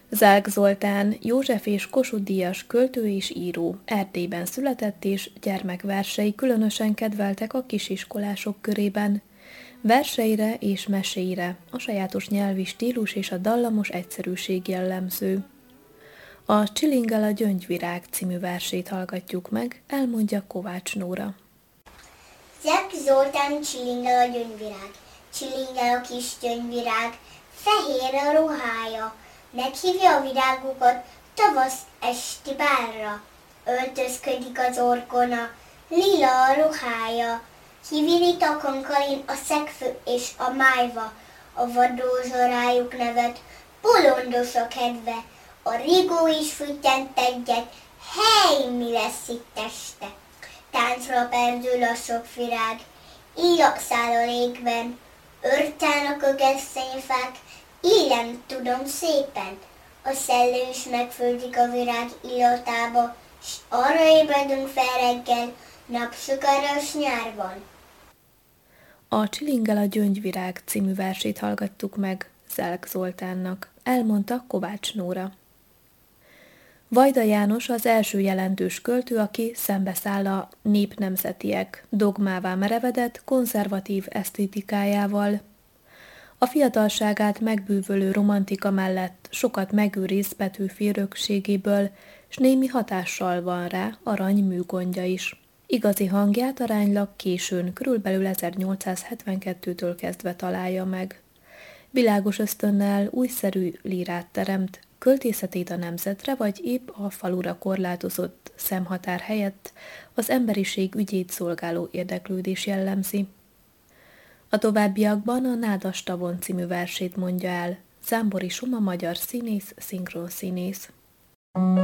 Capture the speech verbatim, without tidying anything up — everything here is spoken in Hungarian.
Zák Zoltán, József és Kossuth-díjas költő és író, Erdélyben született, és gyermekversei különösen kedveltek a kisiskolások körében. Verseire és meséire a sajátos nyelvi stílus és a dallamos egyszerűség jellemző. A Csilingel a gyöngyvirág című versét hallgatjuk meg, elmondja Kovács Nóra. Zák Zoltán csilingel a gyöngyvirág, csilingel a kis gyöngyvirág, fehér a ruhája, meghívja a virágokat tavasz esti bálra. Öltözködik az orgona, lila a ruhája, kivirít a kankarin a szegfű és a májva, a vadrózsa rájuk nevet, bolondos a kedve, a rigó is füttyent egyet, hely, mi lesz itt este. Táncra perdül a sok virág, íjak száll a légben, örtának a gesztenyfák, élem tudom szépen. A szellő is megföldik a virág illatába, s arra ébredünk fel reggel, napsugaras nyárban. A Csilingel a gyöngyvirág című versét hallgattuk meg Zák Zoltánnak, elmondta Kovács Nóra. Vajda János az első jelentős költő, aki szembeszáll a népnemzetiek dogmává merevedett, konzervatív esztétikájával. A fiatalságát megbűvölő romantika mellett sokat megőriz Petőfi örökségéből, s némi hatással van rá arany műgondja is. Igazi hangját aránylag későn, körülbelül ezernyolcszázhetvenkettőtől kezdve találja meg. Világos ösztönnel újszerű lírát teremt, költészetét a nemzetre vagy épp a falura korlátozott szemhatár helyett az emberiség ügyét szolgáló érdeklődés jellemzi. A továbbiakban a Nádas tavon című versét mondja el Zámbori Soma magyar színész, szinkronszínész.